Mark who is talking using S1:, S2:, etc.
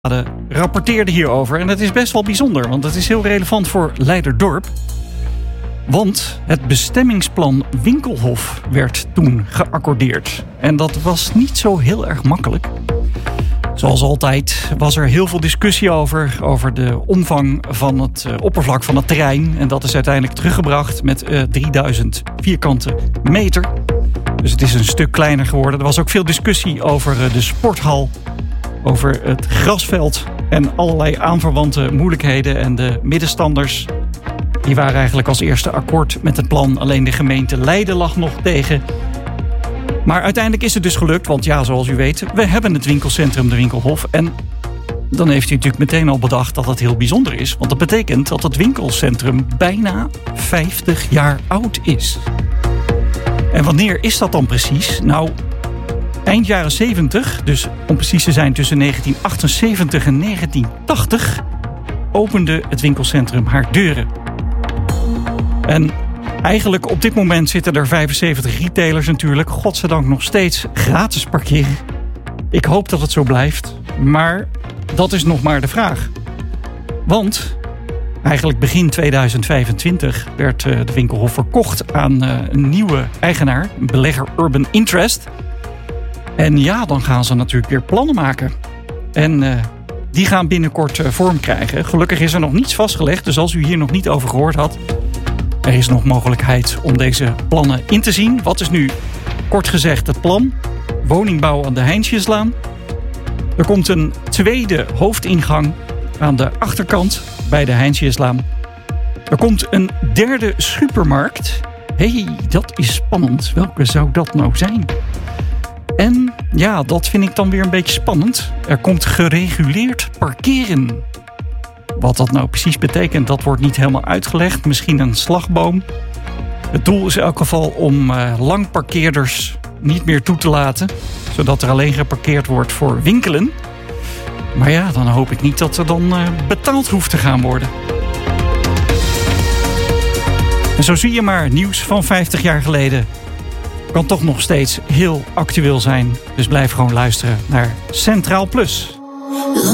S1: rapporteerde hierover. En dat is best wel bijzonder, want het is heel relevant voor Leiderdorp. Want het bestemmingsplan Winkelhof werd toen geaccordeerd. En dat was niet zo heel erg makkelijk. Zoals altijd was er heel veel discussie over de omvang van het oppervlak van het terrein. En dat is uiteindelijk teruggebracht met 3000 vierkante meter. Dus het is een stuk kleiner geworden. Er was ook veel discussie over de sporthal, over het grasveld en allerlei aanverwante moeilijkheden. En de middenstanders die waren eigenlijk als eerste akkoord met het plan. Alleen de gemeente Leiden lag nog tegen. Maar uiteindelijk is het dus gelukt, want ja, zoals u weet, we hebben het winkelcentrum de Winkelhof. En dan heeft u natuurlijk meteen al bedacht dat dat heel bijzonder is. Want dat betekent dat het winkelcentrum bijna 50 jaar oud is. En wanneer is dat dan precies? Nou, eind jaren 70, dus om precies te zijn tussen 1978 en 1980... opende het winkelcentrum haar deuren. En eigenlijk op dit moment zitten er 75 retailers natuurlijk. Godzijdank nog steeds gratis parkeren. Ik hoop dat het zo blijft. Maar dat is nog maar de vraag. Want eigenlijk begin 2025 werd de Winkelhof verkocht aan een nieuwe eigenaar. Een belegger Urban Interest. En ja, dan gaan ze natuurlijk weer plannen maken. En die gaan binnenkort vorm krijgen. Gelukkig is er nog niets vastgelegd. Dus als u hier nog niet over gehoord had, er is nog mogelijkheid om deze plannen in te zien. Wat is nu kort gezegd het plan? Woningbouw aan de Heinsjeslaan. Er komt een tweede hoofdingang aan de achterkant bij de Heinsjeslaan. Er komt een derde supermarkt. Hé, dat is spannend. Welke zou dat nou zijn? En ja, dat vind ik dan weer een beetje spannend. Er komt gereguleerd parkeren. Wat dat nou precies betekent, dat wordt niet helemaal uitgelegd. Misschien een slagboom. Het doel is in elk geval om langparkeerders niet meer toe te laten. Zodat er alleen geparkeerd wordt voor winkelen. Maar ja, dan hoop ik niet dat er dan betaald hoeft te gaan worden. En zo zie je maar, nieuws van 50 jaar geleden kan toch nog steeds heel actueel zijn. Dus blijf gewoon luisteren naar Centraal Plus.